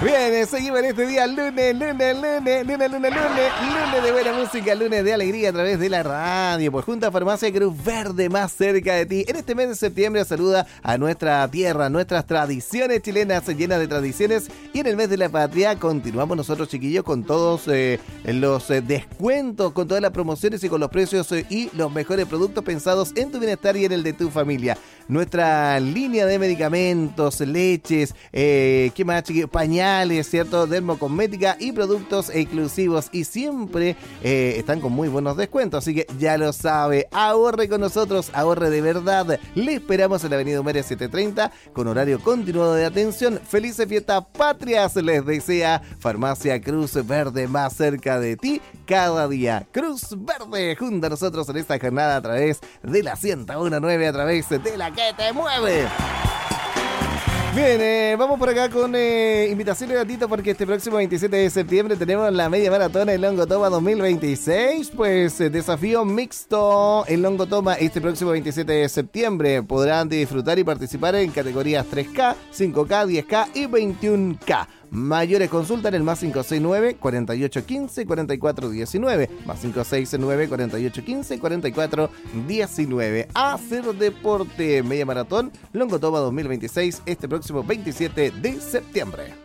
Bien, seguimos en este día, lunes de buena música, lunes de alegría a través de la radio. Pues junto a Farmacia Cruz Verde, más cerca de ti. En este mes de septiembre saluda a nuestra tierra, nuestras tradiciones chilenas llenas de tradiciones. Y en el mes de la patria continuamos nosotros, chiquillos, con todos los descuentos, con todas las promociones y con los precios y los mejores productos pensados en tu bienestar y en el de tu familia. Nuestra línea de medicamentos, leches, ¿qué más, chiquillos? Pañales, ¿cierto? Dermocosmética y productos exclusivos. Y siempre están con muy buenos descuentos. Así que ya lo sabe. Ahorre con nosotros, ahorre de verdad. Le esperamos en la Avenida Humerea 730 con horario continuado de atención. Felices fiestas patrias les desea Farmacia Cruz Verde, más cerca de ti cada día. Cruz Verde junto a nosotros en esta jornada a través de la 101.9, a través de la que te mueve. Bien, vamos por acá con invitaciones, gatito, porque este próximo 27 de septiembre tenemos la media maratona en Longotoma 2026. Pues desafío mixto en Longotoma este próximo 27 de septiembre. Podrán disfrutar y participar en categorías 3K, 5K, 10K y 21K. Mayores consultas en el más 569-4815-4419. Más 569-4815-4419. Hacer deporte, media maratón, Longotoma 2026, este próximo 27 de septiembre.